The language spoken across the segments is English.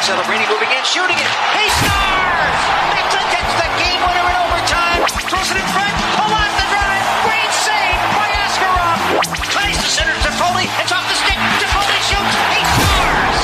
Celebrating, moving in, shooting it. He scores! Mixon gets the game winner in overtime. Throws it in front. Pull off the drive. Great save by Askarov. Tries to center to Foley. It's off the stick. Foley shoots. He scores!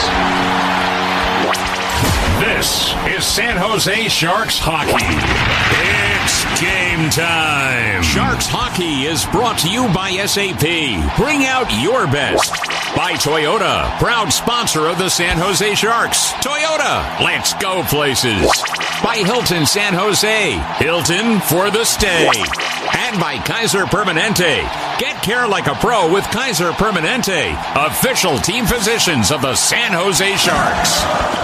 This is San Jose Sharks hockey. It's game time. Sharks hockey is brought to you by SAP. Bring out your best. By Toyota, proud sponsor of the San Jose Sharks. Toyota, let's go places. By Hilton San Jose, Hilton for the stay. And by Kaiser Permanente. Get care like a pro with Kaiser Permanente, official team physicians of the San Jose Sharks.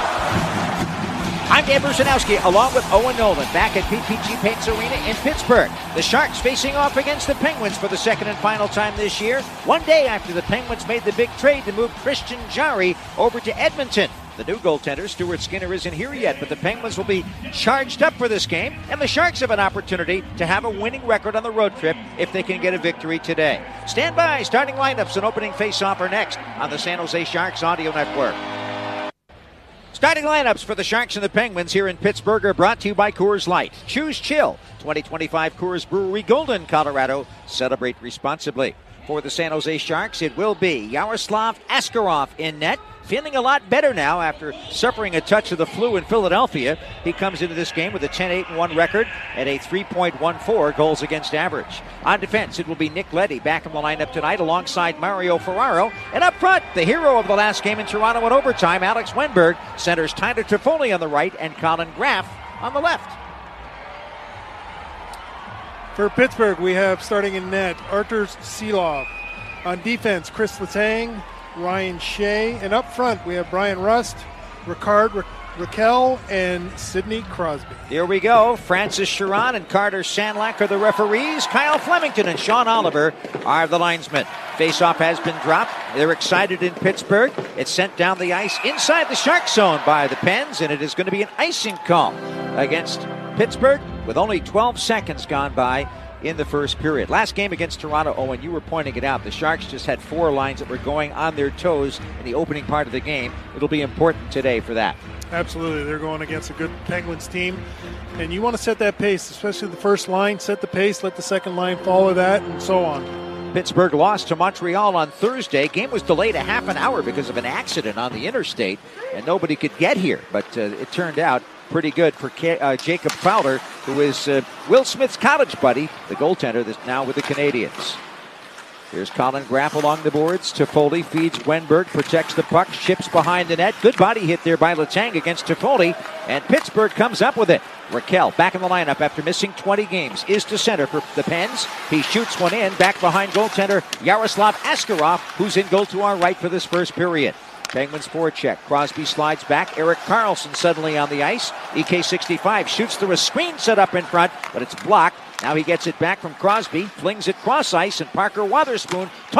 I'm Dan Brusinowski, along with Owen Nolan, back at PPG Paints Arena in Pittsburgh. The Sharks facing off against the Penguins for the second and final time this year, one day after the Penguins made the big trade to move Christian Jarry over to Edmonton. The new goaltender, Stuart Skinner, isn't here yet, but the Penguins will be charged up for this game, and the Sharks have an opportunity to have a winning record on the road trip if they can get a victory today. Stand by. Starting lineups and opening face-off are next on the San Jose Sharks Audio Network. Starting lineups for the Sharks and the Penguins here in Pittsburgh are brought to you by Coors Light. Choose chill. 2025 Coors Brewery, Golden, Colorado. Celebrate responsibly. For the San Jose Sharks, it will be Yaroslav Askarov in net. Feeling a lot better now after suffering a touch of the flu in Philadelphia. He comes into this game with a 10-8-1 record and a 3.14 goals against average. On defense, it will be Nick Leddy back in the lineup tonight alongside Mario Ferraro. And up front, the hero of the last game in Toronto in overtime, Alex Wenberg, centers Tyler Toffoli on the right and Colin Graff on the left. For Pittsburgh, we have starting in net, Artur Silov. On defense, Chris Letang, Ryan Shea. And up front, we have Brian Rust, Ricard Raquel, and Sidney Crosby. Here we go. Francis Chiron and Carter Sandlack are the referees. Kyle Flemington and Sean Oliver are the linesmen. Face-off has been dropped. They're excited in Pittsburgh. It's sent down the ice inside the Shark zone by the Pens, and it is going to be an icing call against Pittsburgh with only 12 seconds gone by in the first period. Last game against Toronto, Owen, you were pointing it out. The Sharks just had four lines that were going on their toes in the opening part of the game. It'll be important today for that. Absolutely. They're going against a good Penguins team. And you want to set that pace, especially the first line. Set the pace, let the second line follow that, and so on. Pittsburgh lost to Montreal on Thursday. Game was delayed a half an hour because of an accident on the interstate, and nobody could get here. But it turned out pretty good for Jacob Fowler, who is Will Smith's college buddy, the goaltender that's now with the Canadiens. Here's Colin Graff along the boards. Toffoli feeds Wenberg, protects the puck, ships behind the net. Good body hit there by Letang against Toffoli, and Pittsburgh comes up with it. Raquel back in the lineup after missing 20 games is to center for the Pens. He shoots one in, back behind goaltender Yaroslav Askarov, who's in goal to our right for this first period. Penguins forecheck. Crosby slides back. Erik Karlsson suddenly on the ice. EK65 shoots through a screen set up in front, but it's blocked. Now he gets it back from Crosby, flings it cross ice, and Parker Wotherspoon